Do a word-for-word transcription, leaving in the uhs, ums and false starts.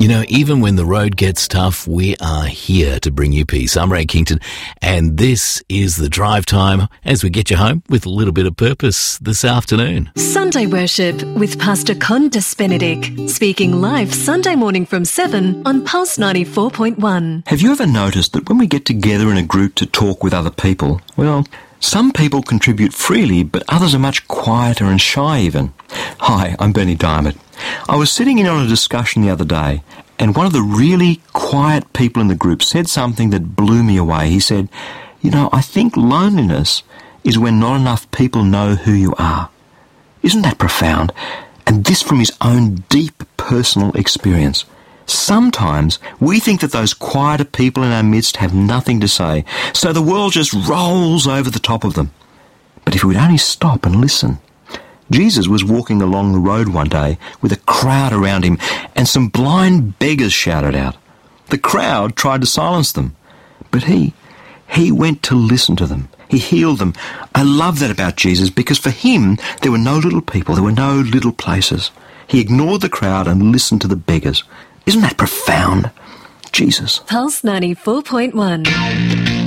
You know, even when the road gets tough, we are here to bring you peace. I'm Ray Kington, and this is the drive time as we get you home with a little bit of purpose this afternoon. Sunday Worship with Pastor Condas Benedict, speaking live Sunday morning from seven on Pulse ninety-four point one. Have you ever noticed that when we get together in a group to talk with other people, well, some people contribute freely, but others are much quieter and shy even. Hi, I'm Bernie Diamond. I was sitting in on a discussion the other day, and one of the really quiet people in the group said something that blew me away. He said, you know, I think loneliness is when not enough people know who you are. Isn't that profound? And this from his own deep personal experience. Sometimes we think that those quieter people in our midst have nothing to say, so the world just rolls over the top of them. But if we'd only stop and listen. Jesus was walking along the road one day with a crowd around him, and some blind beggars shouted out. The crowd tried to silence them, but he, he went to listen to them. He healed them. I love that about Jesus, because for him there were no little people, there were no little places. He ignored the crowd and listened to the beggars. Isn't that profound? Jesus. Pulse ninety-four point one.